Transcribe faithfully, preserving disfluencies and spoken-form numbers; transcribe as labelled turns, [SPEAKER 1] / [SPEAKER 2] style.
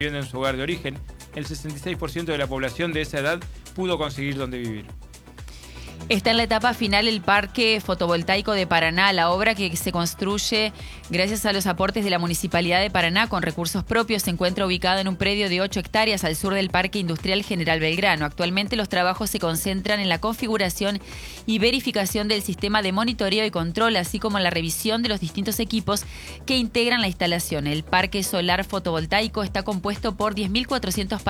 [SPEAKER 1] viviendo en su hogar de origen, el sesenta y seis por ciento de la población de esa edad pudo conseguir donde vivir.
[SPEAKER 2] Está en la etapa final el Parque Fotovoltaico de Paraná, la obra que se construye gracias a los aportes de la Municipalidad de Paraná con recursos propios. Se encuentra ubicado en un predio de ocho hectáreas al sur del Parque Industrial General Belgrano. Actualmente los trabajos se concentran en la configuración y verificación del sistema de monitoreo y control, así como en la revisión de los distintos equipos que integran la instalación. El Parque Solar Fotovoltaico está compuesto por diez mil cuatrocientos